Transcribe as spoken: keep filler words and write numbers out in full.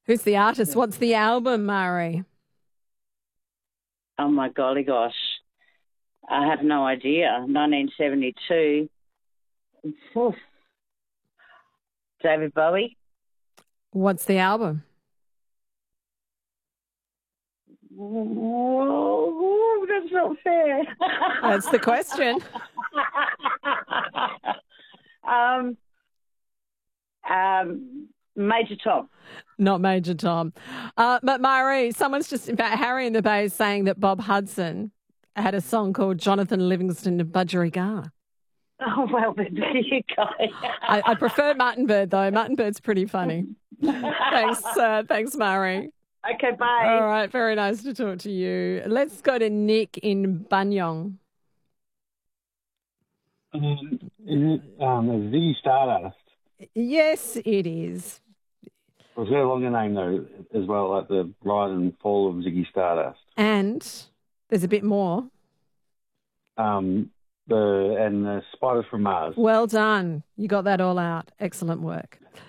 Who's the artist? What's the album, Mari? Oh, my golly gosh. I have no idea. nineteen seventy-two. Oof. David Bowie. What's the album? Whoa, that's not fair. That's the question. um, um, Major Tom. Not Major Tom. Uh, but Mari, someone's just, in fact, Harry in the Bay is saying that Bob Hudson had a song called Jonathan Livingston and Budgerigar. Oh, well, there you go. I, I prefer Martin Bird, though. Martin Bird's pretty funny. Thanks, uh, thanks, Mari. Okay, bye. All right, very nice to talk to you. Let's go to Nick in Banyong. Um, is it um, a Ziggy Stardust? Yes, it is. It's got a longer name, though, as well, like the rise and fall of Ziggy Stardust. And there's a bit more. Um, the and the Spiders from Mars. Well done. You got that all out. Excellent work.